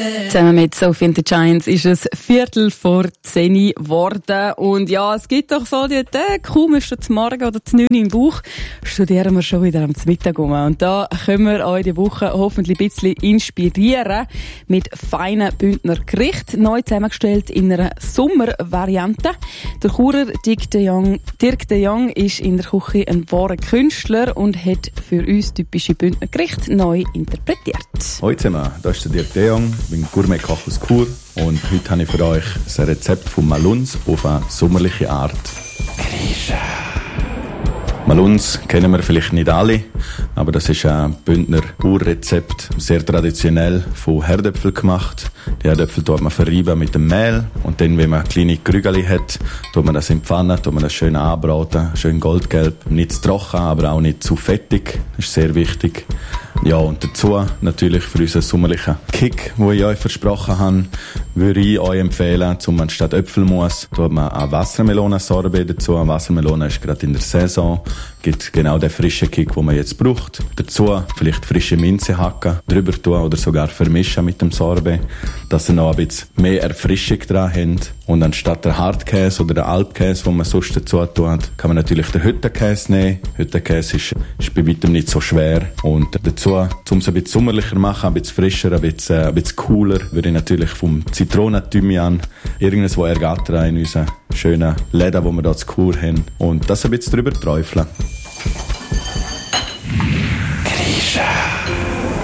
Zusammen mit Sophie and the Giants ist es 10:15 geworden. Und ja, es gibt doch so die Tage, kaum ist es zum Morgen oder zu 9 im Bauch, studieren wir schon wieder am Mittag rum. Und da können wir euch die Woche hoffentlich ein bisschen inspirieren mit feinen Bündner Gerichten, neu zusammengestellt in einer Sommervariante. Der Churer Dirk de Jong ist in der Küche ein wahrer Künstler und hat für uns typische Bündner Gerichte neu interpretiert. Hallo zusammen, das ist der Dirk de Jong, ich bin Gourmet-Koch aus Chur und heute habe ich für euch ein Rezept von Maluns auf eine sommerliche Art. Maluns kennen wir vielleicht nicht alle, aber das ist ein Bündner Urrezept, sehr traditionell von Herdöpfeln gemacht. Die Herdöpfel tut man verreiben mit dem Mehl und dann, wenn man kleine Krügeli hat, tut man das in die Pfanne, tut man das schön anbraten, schön goldgelb, nicht zu trocken, aber auch nicht zu fettig, das ist sehr wichtig. Ja, und dazu natürlich für unseren sommerlichen Kick, den ich euch versprochen habe, würde ich euch empfehlen, zum anstatt Äpfelmus, tut man eine Wassermelonensorbet dazu. Eine Wassermelone ist gerade in der Saison, gibt genau den frischen Kick, den man jetzt braucht. Dazu vielleicht frische Minze hacken, drüber tun oder sogar vermischen mit dem Sorbet, dass ihr noch ein bisschen mehr Erfrischung dran habt. Und anstatt der Hartkäse oder der Alpkäse, den man sonst dazu tut, kann man natürlich den Hüttenkäse nehmen. Hüttenkäse ist bei weitem nicht so schwer. Und dazu, um es ein bisschen sommerlicher machen, ein bisschen frischer, ein bisschen cooler, würde ich natürlich vom Zitronen-Thymian irgendwo ergattern in unseren schönen Läden, die wir hier zu Chur haben. Und das ein bisschen drüber träufeln.